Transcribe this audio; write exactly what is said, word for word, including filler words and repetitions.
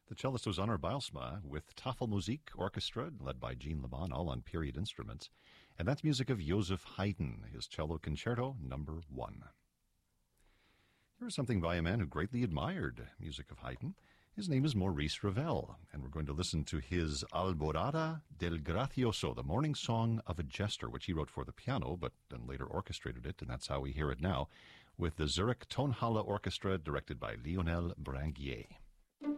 The cellist was Onur Bijlsma with Tafelmusik Orchestra, led by Jean Leban, all on period instruments. And that's music of Joseph Haydn, his cello concerto number one. Here's something by a man who greatly admired music of Haydn. His name is Maurice Ravel, and we're going to listen to his Alborada del Gracioso, the morning song of a jester, which he wrote for the piano, but then later orchestrated it, and that's how we hear it now, with the Zurich Tonhalle Orchestra, directed by Lionel Branguier.